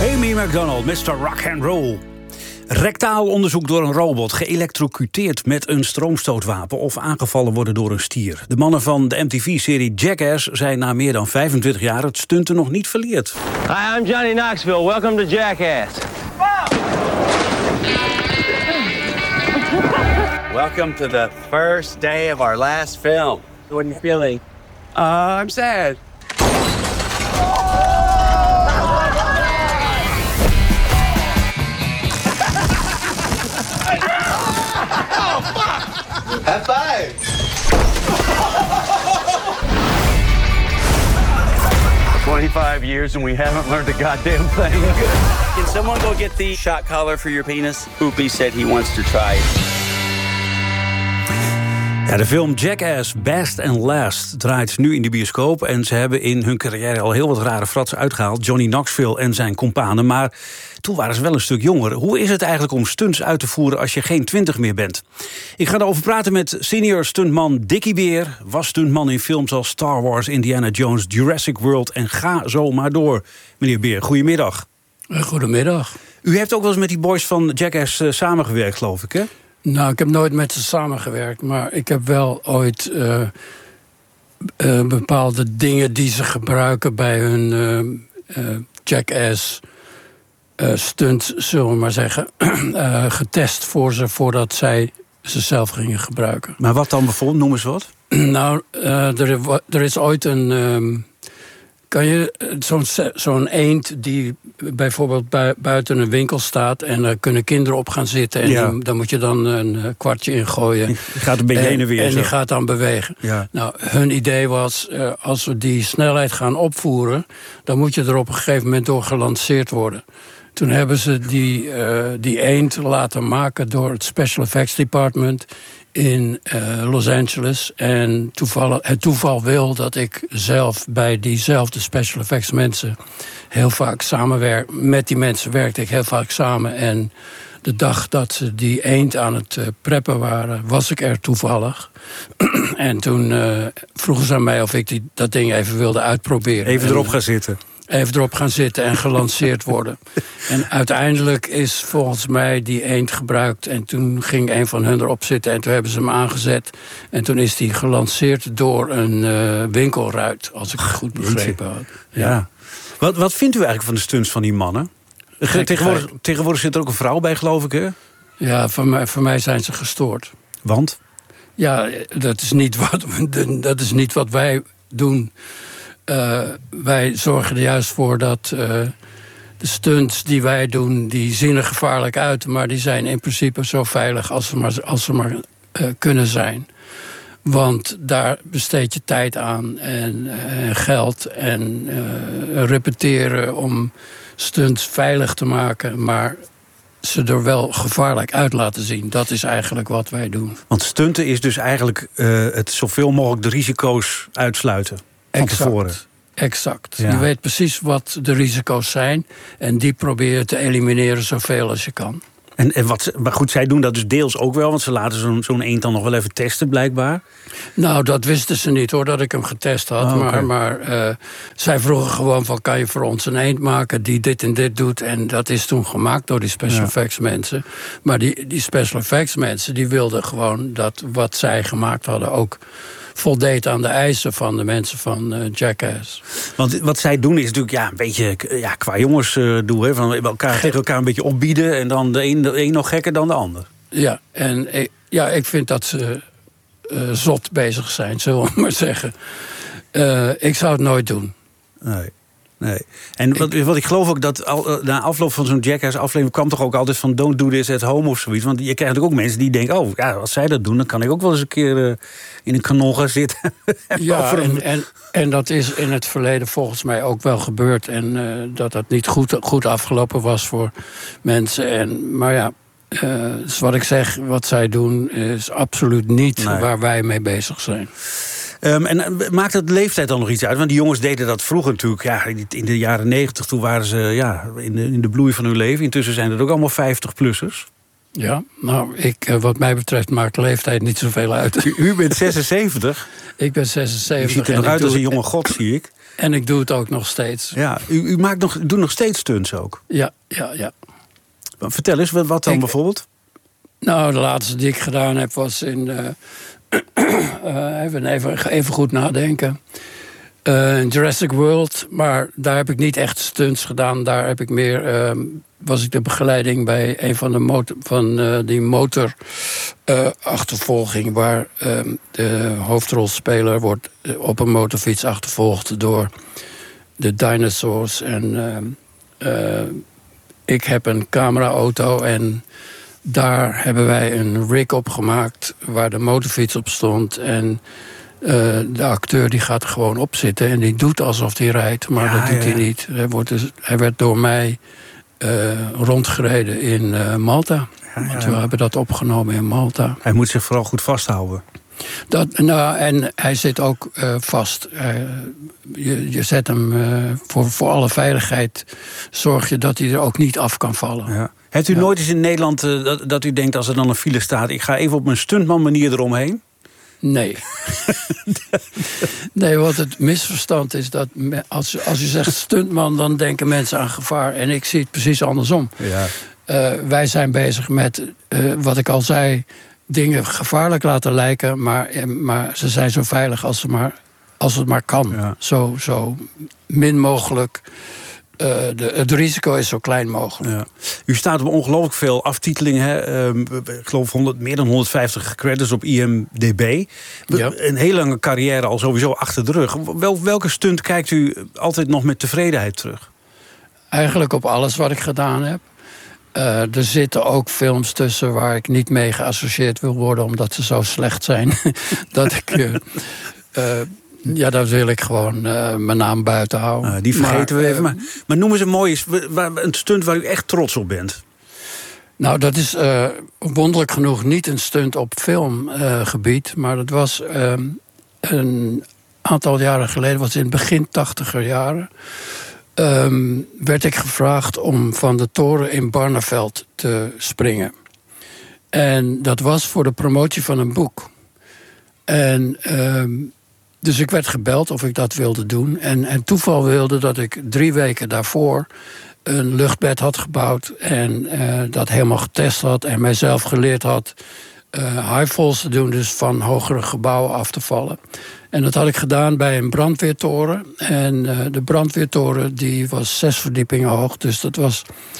Amy McDonald, Mr. Rock and Roll. Rectaal onderzoek door een robot, geëlektrocuteerd met een stroomstootwapen of aangevallen worden door een stier. De mannen van de MTV-serie Jackass zijn na meer dan 25 jaar het stunten nog niet verleerd. Hi, I'm Johnny Knoxville. Welcome to Jackass. Welcome to the first day of our last film. What are you feeling? I'm sad. High five! 25 years and we haven't learned a goddamn thing. Can someone go get the shot collar for your penis? Poopy said he wants to try it. Ja, de film Jackass Best and Last draait nu in de bioscoop. En ze hebben in hun carrière al heel wat rare fratsen uitgehaald. Johnny Knoxville en zijn companen. Maar toen waren ze wel een stuk jonger. Hoe is het eigenlijk om stunts uit te voeren als je geen 20 meer bent? Ik ga erover praten met senior stuntman Dickie Beer. Was stuntman in films als Star Wars, Indiana Jones, Jurassic World en ga zo maar door. Meneer Beer, goedemiddag. Goedemiddag. U heeft ook wel eens met die boys van Jackass samengewerkt, geloof ik, hè? Nou, ik heb nooit met ze samengewerkt, maar ik heb wel ooit bepaalde dingen die ze gebruiken bij hun Jackass stunt, zullen we maar zeggen, getest voor ze voordat zij ze zelf gingen gebruiken. Maar wat dan bijvoorbeeld? Noem eens wat. Nou, er is ooit een... kan je zo'n eend die bijvoorbeeld buiten een winkel staat en daar kunnen kinderen op gaan zitten en Ja. daar moet je dan een kwartje in gooien. Die gaat een beetje heen en weer. En zo. die gaat dan bewegen. Ja. Nou, hun idee was, als we die snelheid gaan opvoeren, dan moet je er op een gegeven moment door gelanceerd worden. Toen hebben ze die eend laten maken door het Special Effects Department in Los Angeles. En het toeval wil dat ik zelf bij diezelfde special effects mensen heel vaak samenwerk. Met die mensen werkte ik heel vaak samen. En de dag dat ze die eend aan het preppen waren, was ik er toevallig. En toen vroegen ze aan mij of ik dat ding even wilde uitproberen. Even erop gaan zitten. Even erop gaan zitten en gelanceerd worden. En uiteindelijk is volgens mij die eend gebruikt. En toen ging een van hun erop zitten en toen hebben ze hem aangezet. En toen is die gelanceerd door een winkelruit, als ik het goed begrepen had. Ja. Wat vindt u eigenlijk van de stunts van die mannen? Tegenwoordig zit er ook een vrouw bij, geloof ik, hè? Ja, voor mij zijn ze gestoord. Want? Ja, dat is niet wat wij doen. Wij zorgen er juist voor dat de stunts die wij doen, die zien er gevaarlijk uit, maar die zijn in principe zo veilig als ze maar kunnen zijn. Want daar besteed je tijd aan en geld en repeteren om stunts veilig te maken, maar ze er wel gevaarlijk uit laten zien. Dat is eigenlijk wat wij doen. Want stunten is dus eigenlijk het zoveel mogelijk de risico's uitsluiten. Exact. Ja. Je weet precies wat de risico's zijn en die probeer je te elimineren zoveel als je kan. Maar goed, zij doen dat dus deels ook wel, want ze laten zo'n eend dan nog wel even testen, blijkbaar. Nou, dat wisten ze niet hoor, dat ik hem getest had. Okay. Maar zij vroegen gewoon van, kan je voor ons een eend maken die dit en dit doet? En dat is toen gemaakt door die special effects mensen. Maar die special effects mensen, die wilden gewoon dat wat zij gemaakt hadden ook voldeed aan de eisen van de mensen van Jackass. Want wat zij doen is natuurlijk een beetje qua jongens doen. Hè, van tegen elkaar een beetje opbieden en dan de een nog gekker dan de ander. Ja, en ik vind dat ze zot bezig zijn, zullen we maar zeggen. Ik zou het nooit doen. Nee. En wat ik geloof ook dat na afloop van zo'n Jackass-aflevering kwam toch ook altijd van don't do this at home of zoiets. Want je krijgt natuurlijk ook mensen die denken, als zij dat doen, dan kan ik ook wel eens een keer in een kanon gaan zitten. Ja, en dat is in het verleden volgens mij ook wel gebeurd. En dat niet goed afgelopen was voor mensen. Maar ja, dus wat ik zeg, wat zij doen is absoluut niet waar wij mee bezig zijn. En maakt het leeftijd dan nog iets uit? Want die jongens deden dat vroeger natuurlijk. In de jaren 90, toen waren ze in de bloei van hun leven. Intussen zijn het ook allemaal 50-plussers. Ja, nou, wat mij betreft maakt leeftijd niet zoveel uit. U bent 76? Ik ben 76. U ziet er nog uit als een jonge god, zie ik. En ik doe het ook nog steeds. Ja, u doet nog steeds stunts ook? Ja. Vertel eens, wat dan bijvoorbeeld? Nou, de laatste die ik gedaan heb was in... even goed nadenken. Jurassic World, maar daar heb ik niet echt stunts gedaan. Daar heb ik meer... was ik de begeleiding bij een van die motorachtervolging... waar de hoofdrolspeler wordt op een motorfiets achtervolgd door de dinosaurs. En ik heb een cameraauto en daar hebben wij een rig op gemaakt waar de motorfiets op stond. En de acteur die gaat er gewoon op zitten en die doet alsof hij rijdt, maar dat doet hij niet. Hij werd door mij rondgereden in Malta. Want we hebben dat opgenomen in Malta. Hij moet zich vooral goed vasthouden. En hij zit ook vast. Je zet hem voor alle veiligheid. Zorg je dat hij er ook niet af kan vallen. Ja. Hebt u nooit eens in Nederland dat u denkt als er dan een file staat... ik ga even op mijn stuntman manier eromheen? Nee. Nee, wat het misverstand is dat als je zegt stuntman... dan denken mensen aan gevaar. En ik zie het precies andersom. Ja. Wij zijn bezig met, wat ik al zei... dingen gevaarlijk laten lijken, maar ze zijn zo veilig als het maar kan. Ja. Zo min mogelijk. Het risico is zo klein mogelijk. Ja. U staat op ongelooflijk veel aftitelingen. Ik geloof meer dan 150 credits op IMDb. Ja. Een hele lange carrière al sowieso achter de rug. Welke stunt kijkt u altijd nog met tevredenheid terug? Eigenlijk op alles wat ik gedaan heb. Er zitten ook films tussen waar ik niet mee geassocieerd wil worden... omdat ze zo slecht zijn. Dat wil ik gewoon mijn naam buiten houden. Die vergeten we even. Maar noem eens een mooie een stunt waar u echt trots op bent. Nou, dat is wonderlijk genoeg niet een stunt op filmgebied. Maar dat was een aantal jaren geleden... was in het begin 80er jaren... werd ik gevraagd om van de toren in Barneveld te springen. En dat was voor de promotie van een boek. En dus ik werd gebeld of ik dat wilde doen. En toeval wilde dat ik 3 weken daarvoor een luchtbed had gebouwd... en dat helemaal getest had en mijzelf geleerd had... high falls te doen, dus van hogere gebouwen af te vallen. En dat had ik gedaan bij een brandweertoren. En de brandweertoren die was 6 verdiepingen hoog. Dus dat was,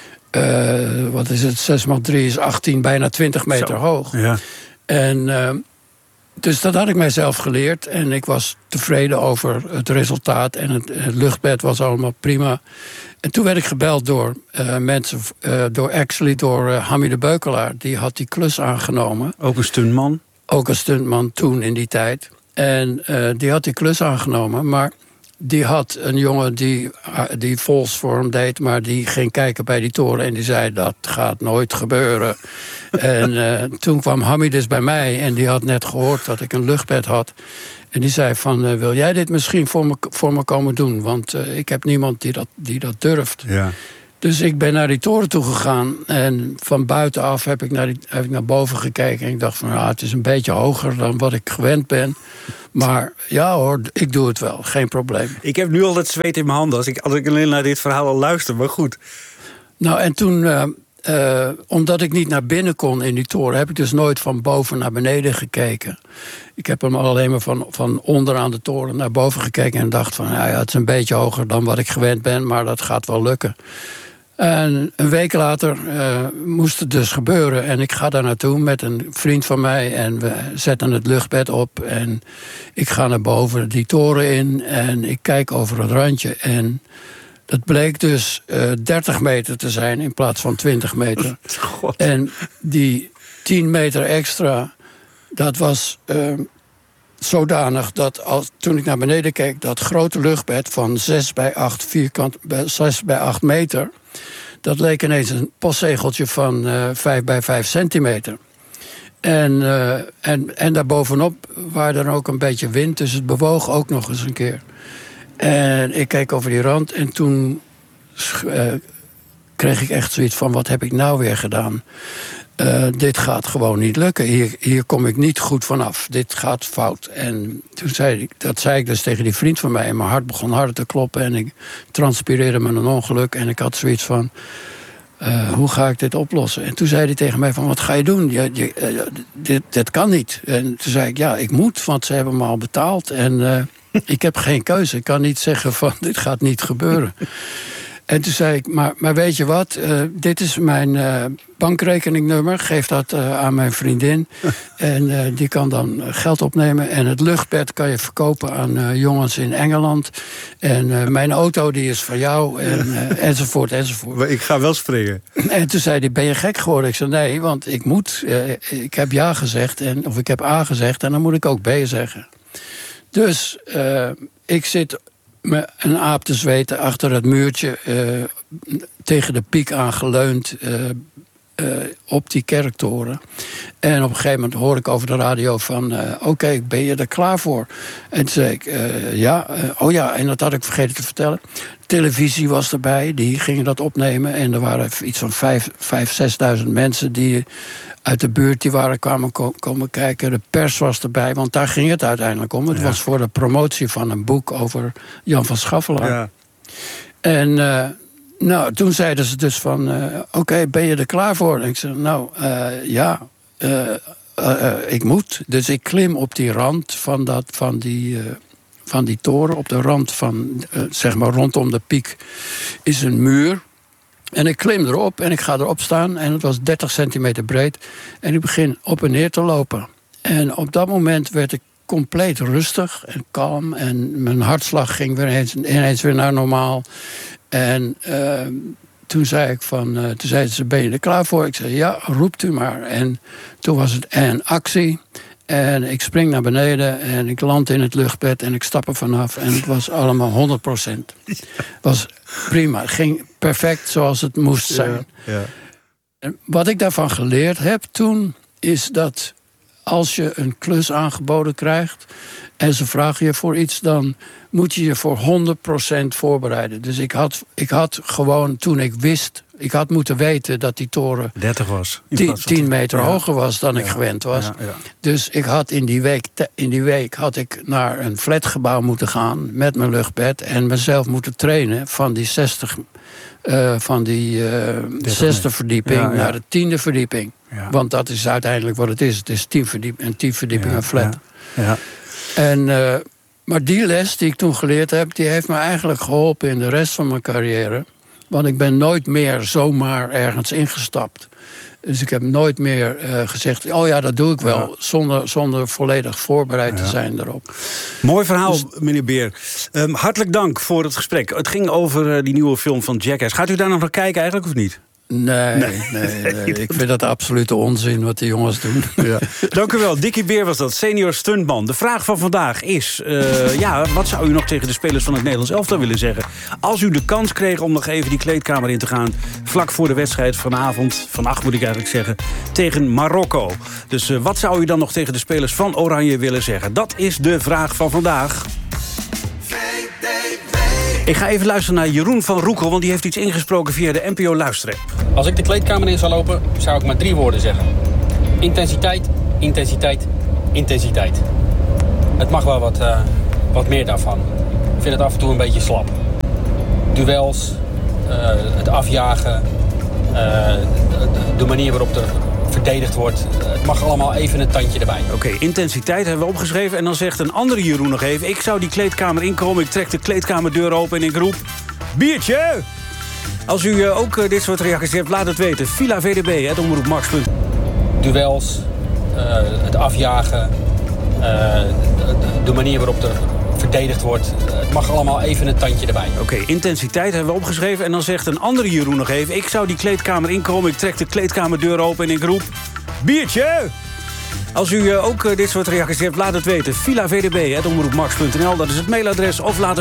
6 x 3 is 18, bijna 20 meter hoog. Ja. En dus dat had ik mijzelf geleerd. En ik was tevreden over het resultaat. En het luchtbed was allemaal prima. En toen werd ik gebeld door mensen, door Hammy de Beukelaar. Die had die klus aangenomen. Ook een stuntman? Ook een stuntman toen in die tijd. En die had die klus aangenomen, maar die had een jongen die falls voor hem deed... maar die ging kijken bij die toren en die zei, dat gaat nooit gebeuren. En toen kwam Hammy dus bij mij en die had net gehoord dat ik een luchtbed had. En die zei van, wil jij dit misschien voor me komen doen? Want ik heb niemand die dat durft. Ja. Dus ik ben naar die toren toe gegaan en van buitenaf heb ik naar boven gekeken. En ik dacht van, het is een beetje hoger dan wat ik gewend ben. Maar ja hoor, ik doe het wel, geen probleem. Ik heb nu al het zweet in mijn handen als ik alleen naar dit verhaal al luister, maar goed. Nou, en toen, omdat ik niet naar binnen kon in die toren... heb ik dus nooit van boven naar beneden gekeken. Ik heb hem alleen maar van onderaan de toren naar boven gekeken... en dacht van, het is een beetje hoger dan wat ik gewend ben... maar dat gaat wel lukken. En een week later moest het dus gebeuren. En ik ga daar naartoe met een vriend van mij. En we zetten het luchtbed op. En ik ga naar boven die toren in. En ik kijk over het randje. En dat bleek dus 30 meter te zijn in plaats van 20 meter. God. En die 10 meter extra, dat was zodanig dat toen ik naar beneden keek... dat grote luchtbed van 6 bij 8 meter... dat leek ineens een postzegeltje van 5 bij 5 centimeter. En daarbovenop waren er ook een beetje wind... dus het bewoog ook nog eens een keer. En ik keek over die rand en toen kreeg ik echt zoiets van, wat heb ik nou weer gedaan? Dit gaat gewoon niet lukken. Hier kom ik niet goed vanaf. Dit gaat fout. En toen zei ik dus tegen die vriend van mij. En mijn hart begon harder te kloppen. En ik transpireerde met een ongeluk. En ik had zoiets van, hoe ga ik dit oplossen? En toen zei hij tegen mij van, wat ga je doen? Dit kan niet. En toen zei ik, ja, ik moet. Want ze hebben me al betaald. En ik heb geen keuze. Ik kan niet zeggen van, dit gaat niet gebeuren. En toen zei ik, maar weet je wat, dit is mijn bankrekeningnummer. Geef dat aan mijn vriendin. En die kan dan geld opnemen. En het luchtbed kan je verkopen aan jongens in Engeland. En mijn auto die is van jou. En, enzovoort, enzovoort. Maar ik ga wel springen. En toen zei hij, ben je gek geworden? Ik zei, nee, want ik moet. Ik heb ja gezegd, of ik heb A gezegd. En dan moet ik ook B zeggen. Dus ik zit me een aap te zweten achter het muurtje, tegen de piek aangeleund op die kerktoren. En op een gegeven moment hoor ik over de radio van, oké, ben je er klaar voor? En toen zei ik, ja. Oh ja, en dat had ik vergeten te vertellen. Televisie was erbij, die gingen dat opnemen. En er waren iets van 5.000, 6.000 mensen die uit de buurt kwamen komen kijken. De pers was erbij, want daar ging het uiteindelijk om. Het was voor de promotie van een boek over Jan van Schaffelaar. Ja. En toen zeiden ze dus van, oké, ben je er klaar voor? En ik zei, nou, ja, ik moet. Dus ik klim op die rand van die toren. Op de rand van, zeg maar, rondom de piek is een muur. En ik klim erop en ik ga erop staan. En het was 30 centimeter breed. En ik begin op en neer te lopen. En op dat moment werd ik compleet rustig en kalm. En mijn hartslag ging weer ineens weer naar normaal. En toen zei ze, ben je er klaar voor? Ik zei, ja, roept u maar. En toen was het een actie. En ik spring naar beneden en ik land in het luchtbed en ik stap er vanaf. En het was allemaal 100%. Het was prima. Het ging perfect zoals het moest zijn. Ja. En wat ik daarvan geleerd heb toen, is dat als je een klus aangeboden krijgt en ze vragen je voor iets, dan moet je je voor 100% voorbereiden. Dus ik had gewoon, toen ik wist, ik had moeten weten dat die toren 30 was. 10 meter hoger was dan ik gewend was. Ja. Dus ik had in die week had ik naar een flatgebouw moeten gaan met mijn luchtbed en mezelf moeten trainen van die 60 van die 6e verdieping naar de 10e verdieping. Ja. Want dat is uiteindelijk wat het is. Het is 10 verdiepingen een flat. Ja. En maar die les die ik toen geleerd heb, die heeft me eigenlijk geholpen in de rest van mijn carrière. Want ik ben nooit meer zomaar ergens ingestapt. Dus ik heb nooit meer gezegd, oh ja, dat doe ik wel. Zonder volledig voorbereid te zijn erop. Mooi verhaal, meneer Beer. Hartelijk dank voor het gesprek. Het ging over die nieuwe film van Jackass. Gaat u daar nog naar kijken eigenlijk of niet? Nee. Ik vind dat absolute onzin wat die jongens doen. Ja. Dank u wel. Dickie Beer was dat, senior stuntman. De vraag van vandaag is, wat zou u nog tegen de spelers van het Nederlands elftal willen zeggen? Als u de kans kreeg om nog even die kleedkamer in te gaan, vlak voor de wedstrijd vannacht moet ik eigenlijk zeggen, tegen Marokko. Dus wat zou u dan nog tegen de spelers van Oranje willen zeggen? Dat is de vraag van vandaag. Ik ga even luisteren naar Jeroen van Roekel, want die heeft iets ingesproken via de NPO Luisterapp. Als ik de kleedkamer in zou lopen, zou ik maar 3 woorden zeggen. Intensiteit, intensiteit, intensiteit. Het mag wel wat meer daarvan. Ik vind het af en toe een beetje slap. Duels, het afjagen, de manier waarop er verdedigd wordt. Het mag allemaal even een tandje erbij. Oké, intensiteit hebben we opgeschreven. En dan zegt een andere Jeroen nog even, ik zou die kleedkamer inkomen, ik trek de kleedkamerdeur open en ik roep, biertje! Als u ook dit soort reacties hebt, laat het weten. VilaVDB@omroepmax.nl. Duels, het afjagen, de manier waarop er verdedigd wordt. Het mag allemaal even een tandje erbij. Oké, intensiteit hebben we opgeschreven. En dan zegt een andere Jeroen nog even, ik zou die kleedkamer inkomen, ik trek de kleedkamerdeur open en ik roep, biertje! Als u ook dit soort reacties hebt, laat het weten. VilaVDB@omroepmax.nl, dat is het mailadres. Of laat